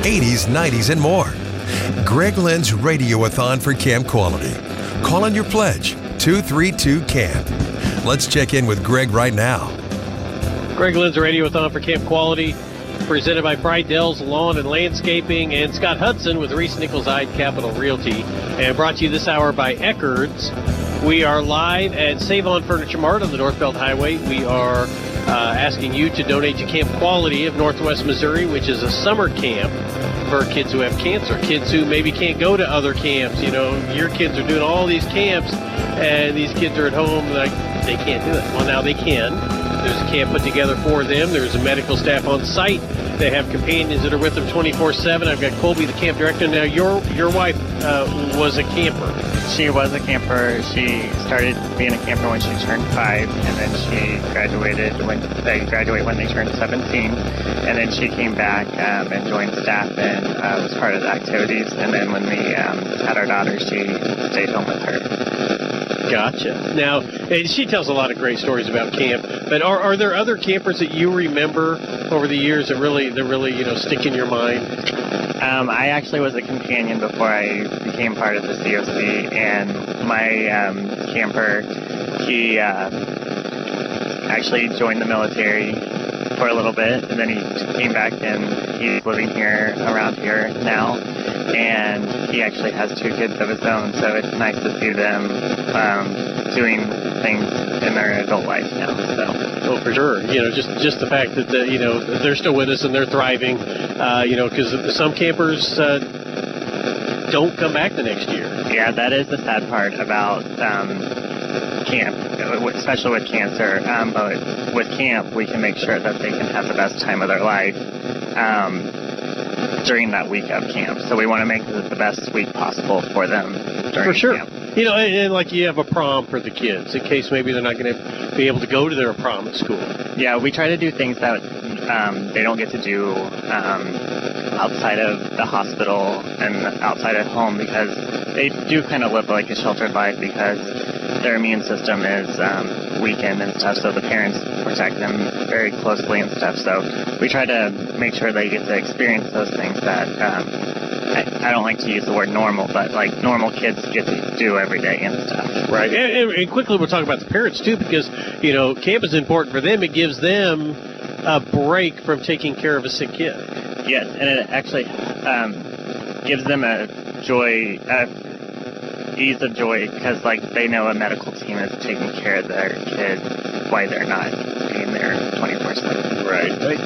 80s, 90s, and more. Greg Lynn's Radioathon for Camp Quality. Call in your pledge, 232-CAMP. Let's check in with Greg right now. Greg Lynn's Radioathon for Camp Quality, presented by Brydell's Lawn and Landscaping and Scott Hudson with Reese Nichols Ide Capital Realty, and brought to you this hour by Eckerd's. We are live at Save On Furniture Mart on the North Belt Highway. We are asking you to donate to Camp Quality of Northwest Missouri, which is a summer camp for kids who have cancer, kids who maybe can't go to other camps. You know, your kids are doing all these camps, and these kids are at home like they can't do it. Well, now they can. There's a camp put together for them. There's a medical staff on site. They have companions that are with them 24/7. I've got Colby, the camp director. Now, your wife was a camper. She was a camper. She started being a camper when she turned 5, and then she graduated when they graduate when they turned 17. And then she came back and joined staff and was part of the activities. And then when we had our daughter, she stayed home with her. Gotcha. Now, she tells a lot of great stories about camp, but are there other campers that you remember over the years that really stick in your mind? I actually was a companion before I became part of the COC, and my camper, he actually joined the military for a little bit, and then he came back, and he's living here around here now, and he actually has 2 kids of his own, so it's nice to see them doing things in their adult life now. Oh, for sure. Just the fact that they're still with us and they're thriving. Because some campers don't come back the next year. Yeah, that is the sad part about camp, especially with cancer. But with camp, we can make sure that they can have the best time of their life during that week of camp. So we want to make it the best week possible for them during for sure. camp. And like you have a prom for the kids in case maybe they're not going to be able to go to their prom at school. Yeah, we try to do things that they don't get to do outside of the hospital and outside of home, because they do kind of live like a sheltered life because their immune system is weakened and stuff, so the parents protect them very closely and stuff. So we try to make sure they get to experience those things that I don't like to use the word normal, but like normal kids get to do every day and stuff. Right. And quickly we'll talk about the parents too, because, camp is important for them. It gives them a break from taking care of a sick kid. Yes, and it actually gives them a joy, ease of joy, because they know a medical team is taking care of their kids while they're not being there 24/7. Right.